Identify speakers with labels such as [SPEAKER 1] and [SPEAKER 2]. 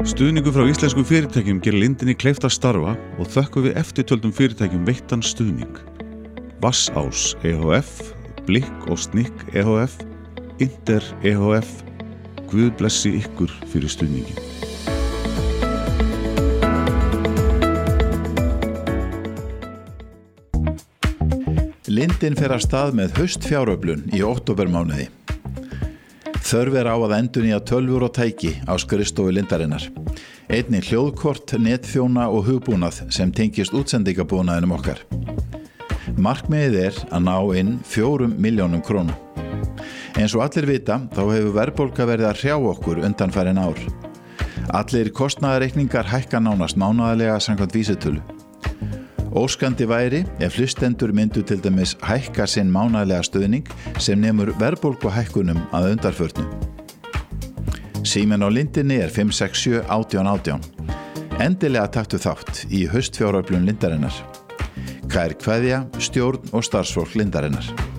[SPEAKER 1] Stuðningur frá íslenskum fyrirtækjum gerir Lindinni kleift að starfa og þökkum við eftirtöldum fyrirtækjum veittan stuðning. Vassás EHF, Blikk og Snikk EHF, Inter EHF. Guð blessi ykkur fyrir stuðningin.
[SPEAKER 2] Lindin fer af stað með haustfjáröflun í októbermánuði. Þörf á að endurnýja tölvur og tæki á skrifstofu Lindarinnar. Einnig hljóðkort, netþjóna og hugbúnað sem tengist útsendingabúnaðinum okkar. Markmiðið að ná inn 4 milljónum króna. Eins og allir vita, þá hefur verðbólga verið að hrjá okkur undanfarin ár. Allir kostnaðarreikningar hækka nánast mánaðarlega samkvæmt vísitölu. Óskandi væri ef hlustendur myndu til dæmis hækka sinn mánaðarlega stuðning sem nemur verðbólguhækkunum að undanförnu. Síminn á Lindinni 567 18 18. Endilega taktu þátt í haustfjáröflun Lindarinnar. Kær kveðja, stjórn og starfsfólk Lindarinnar.